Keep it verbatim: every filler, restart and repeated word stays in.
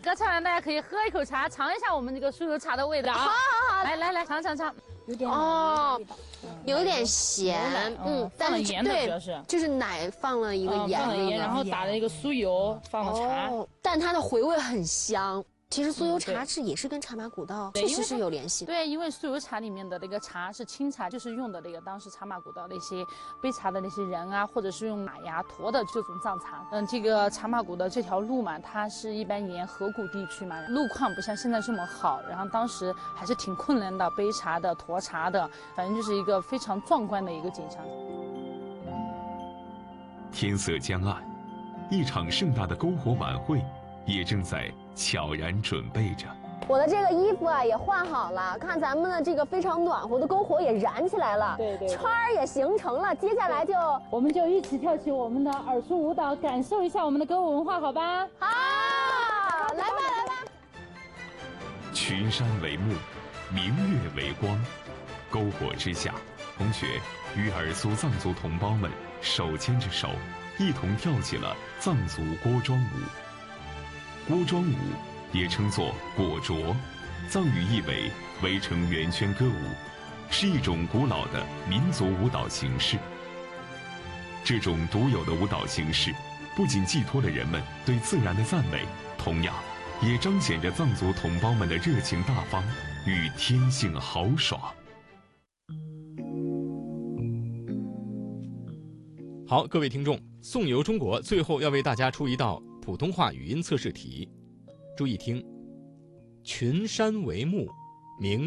刚唱完，大家可以喝一口茶，尝一下我们这个酥油茶的味道啊！ 好好好， 来来来，尝尝尝， 有点哦，有点咸，嗯， 放了盐的主要是， 就是奶放了一个盐， 放了盐，然后打了一个酥油，放了茶， 但它的回味很香。其实酥油茶是也是跟茶马古道确实是有联系的。 对，因为酥油茶里面的那个茶是清茶，就是用的那个当时茶马古道那些杯茶的那些人啊，或者是用马呀驮的这种藏茶。嗯，这个茶马古道这条路嘛，它是一般沿河谷地区嘛，路况不像现在这么好，然后当时还是挺困难的，杯茶的、驮茶的，反正就是一个非常壮观的一个景象。 天色将暗，一场盛大的篝火晚会也正在悄然准备着。 我的这个衣服啊也换好了，看咱们的这个非常暖和的篝火也燃起来了， 对 对, 对， 圈儿也形成了，接下来就我们就一起跳起我们的耳熟舞蹈，感受一下我们的歌舞文化，好吧？ 好，来吧来吧。 群山为幕，明月为光，篝火之下，同学与尔苏藏族同胞们手牵着手，一同跳起了藏族锅庄舞。锅庄舞也称作果啄，藏语意为围成圆圈歌舞，是一种古老的民族舞蹈形式。这种独有的舞蹈形式，不仅寄托了人们对自然的赞美，同样也彰显着藏族同胞们的热情大方与天性豪爽。 好，各位听众，颂游中国最后要为大家出一道普通话语音测试题，注意听：群山为幕，明